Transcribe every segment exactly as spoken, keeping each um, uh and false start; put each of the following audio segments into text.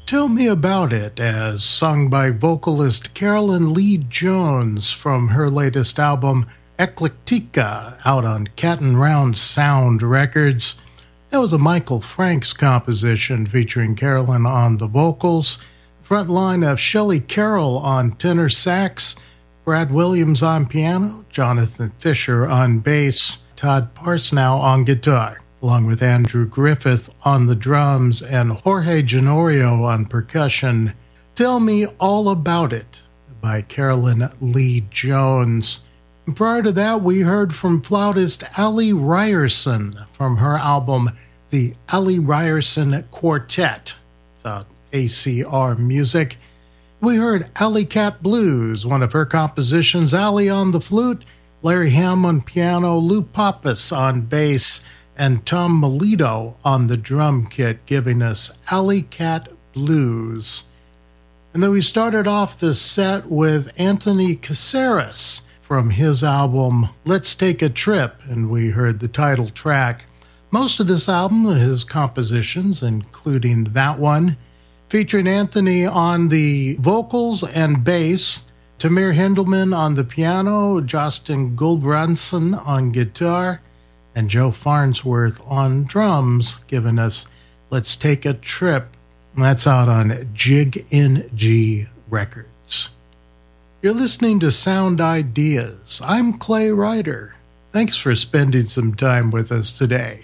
Tell Me About It, as sung by vocalist Carolyn Lee Jones from her latest album Eclectica, out on Cat and Round Sound Records. That was a Michael Franks composition featuring Carolyn on the vocals, front line of Shelley Carroll on tenor sax, Brad Williams on piano, Jonathan Fisher on bass, Todd Parsnow on guitar, along with Andrew Griffith on the drums and Jorge Janorio on percussion. Tell Me All About It by Carolyn Lee Jones. And prior to that, we heard from flautist Allie Ryerson from her album The Allie Ryerson Quartet, the A C R Music. We heard Alley Cat Blues, one of her compositions, Allie on the flute, Larry Hamm on piano, Lou Pappas on bass, and Tom Melito on the drum kit, giving us Alley Cat Blues. And then we started off the set with Anthony Caceres from his album Let's Take a Trip, and we heard the title track. Most of this album, his compositions, including that one, featuring Anthony on the vocals and bass, Tamir Hindelman on the piano, Justin Gulbrandsen on guitar, and Joe Farnsworth on drums, giving us Let's Take a Trip. And that's out on Jig N G Records. You're listening to Sound Ideas. I'm Clay Ryder. Thanks for spending some time with us today.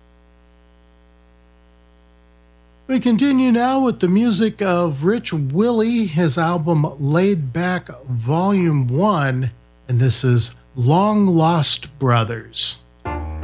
We continue now with the music of Rich Willie, his album Laid Back Volume one, and this is Long Lost Brothers.